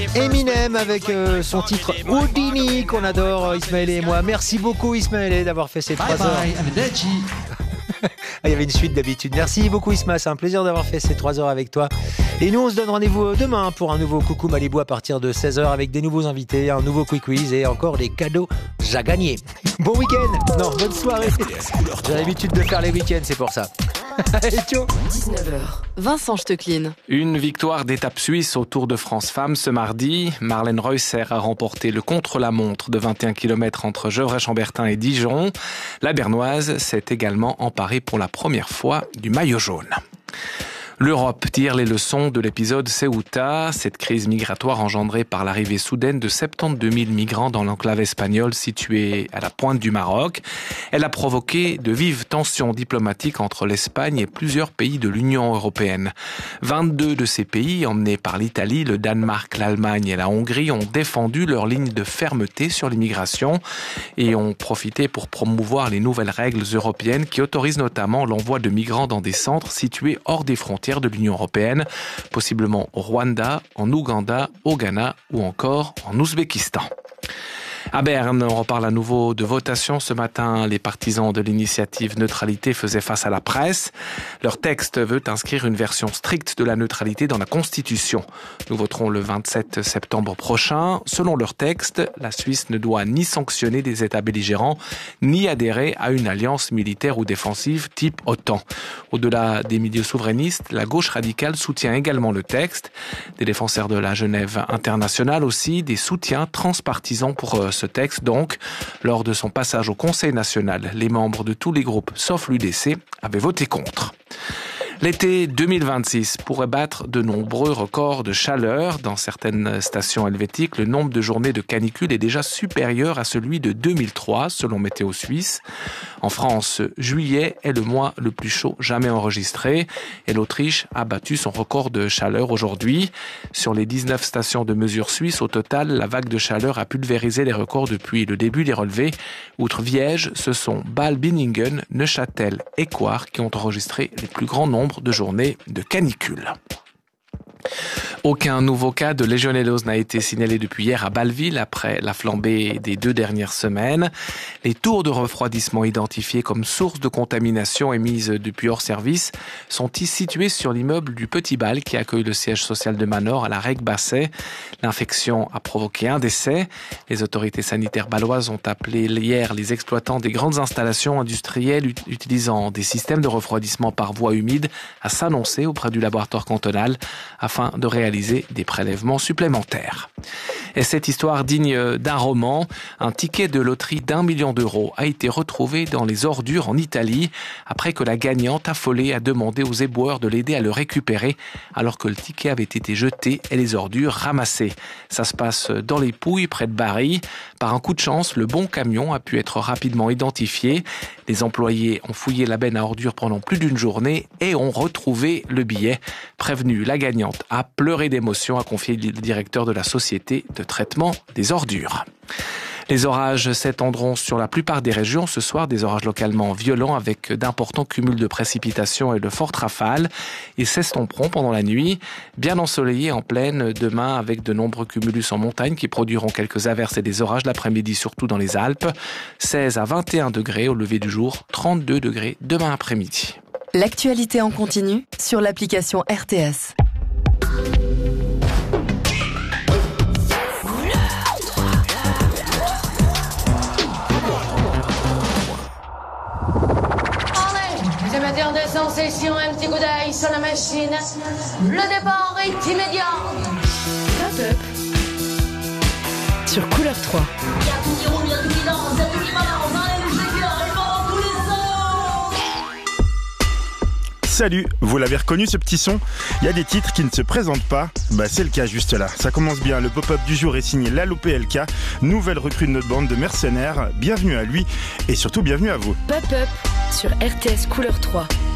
Eminem avec son titre Houdini qu'on adore, Ismaël et moi. Merci beaucoup Ismaël d'avoir fait ces 3 heures. Il y avait une suite d'habitude. Merci beaucoup Isma, c'est un plaisir d'avoir fait ces 3 heures avec toi. Et nous on se donne rendez-vous demain pour un nouveau Coucou Malibu à partir de 16h avec des nouveaux invités, un nouveau quick quiz et encore des cadeaux à gagner. Bon week-end, non, bonne soirée. J'ai l'habitude de faire les week-ends, c'est pour ça. Allez, ciao. 19h, Vincent Stecklin. Une victoire d'étape suisse au Tour de France Femmes ce mardi. Marlène Reusser a remporté le contre-la-montre de 21 km entre Gevrey-Chambertin et Dijon. La Bernoise s'est également emparée pour la première fois du maillot jaune. L'Europe tire les leçons de l'épisode Ceuta, cette crise migratoire engendrée par l'arrivée soudaine de 72 000 migrants dans l'enclave espagnole située à la pointe du Maroc. Elle a provoqué de vives tensions diplomatiques entre l'Espagne et plusieurs pays de l'Union européenne. 22 de ces pays, emmenés par l'Italie, le Danemark, l'Allemagne et la Hongrie, ont défendu leur ligne de fermeté sur l'immigration et ont profité pour promouvoir les nouvelles règles européennes qui autorisent notamment l'envoi de migrants dans des centres situés hors des frontières de l'Union européenne, possiblement au Rwanda, en Ouganda, au Ghana ou encore en Ouzbékistan. À Berne, on reparle à nouveau de votation. Ce matin, les partisans de l'initiative neutralité faisaient face à la presse. Leur texte veut inscrire une version stricte de la neutralité dans la Constitution. Nous voterons le 27 septembre prochain. Selon leur texte, la Suisse ne doit ni sanctionner des États belligérants, ni adhérer à une alliance militaire ou défensive type OTAN. Au-delà des milieux souverainistes, la gauche radicale soutient également le texte. Des défenseurs de la Genève internationale aussi, des soutiens transpartisans pour ce texte. Donc, lors de son passage au Conseil national, les membres de tous les groupes, sauf l'UDC, avaient voté contre. L'été 2026 pourrait battre de nombreux records de chaleur. Dans certaines stations helvétiques, le nombre de journées de canicule est déjà supérieur à celui de 2003, selon Météo Suisse. En France, juillet est le mois le plus chaud jamais enregistré et l'Autriche a battu son record de chaleur aujourd'hui. Sur les 19 stations de mesure suisses, au total, la vague de chaleur a pulvérisé les records depuis le début des relevés. Outre Viège, ce sont Bâle, Binningen, Neuchâtel et Coire qui ont enregistré les plus grands nombres de journées de canicule. Aucun nouveau cas de légionellose n'a été signalé depuis hier à Bâle-Ville après la flambée des 2 dernières semaines. Les tours de refroidissement identifiés comme source de contamination émises depuis hors service sont situés sur l'immeuble du Petit Bâle qui accueille le siège social de Manor à la Règue-Basset. L'infection a provoqué un décès. Les autorités sanitaires bâloises ont appelé hier les exploitants des grandes installations industrielles utilisant des systèmes de refroidissement par voie humide à s'annoncer auprès du laboratoire cantonal afin de réaliser des prélèvements supplémentaires. Et cette histoire digne d'un roman, un ticket de loterie d'1 million d'euros a été retrouvé dans les ordures en Italie après que la gagnante affolée a demandé aux éboueurs de l'aider à le récupérer alors que le ticket avait été jeté et les ordures ramassées. Ça se passe dans les Pouilles, près de Bari. Par un coup de chance, le bon camion a pu être rapidement identifié. Les employés ont fouillé la benne à ordures pendant plus d'une journée et ont retrouvé le billet. Prévenue, la gagnante a pleuré d'émotion, a confié le directeur de la société de traitement des ordures. Les orages s'étendront sur la plupart des régions ce soir, des orages localement violents avec d'importants cumuls de précipitations et de fortes rafales. Ils s'estomperont pendant la nuit, bien ensoleillés en plaine demain avec de nombreux cumulus en montagne qui produiront quelques averses et des orages l'après-midi, surtout dans les Alpes. 16 à 21 degrés au lever du jour, 32 degrés demain après-midi. L'actualité en continu sur l'application RTS. De sensation, un petit coup d'œil sur la machine. Le départ est immédiat. Hop up. Sur Couleur 3. Il y a tout qui roule, il y a tout qui danse, il y a tout qui balance, dans les shaker, et dans tous les sons. Salut, vous l'avez reconnu ce petit son ? Il y a des titres qui ne se présentent pas, c'est le cas juste là. Ça commence bien, le pop-up du jour est signé Lalo PLK, nouvelle recrue de notre bande de mercenaires. Bienvenue à lui et surtout bienvenue à vous. Pop-up sur RTS Couleur 3.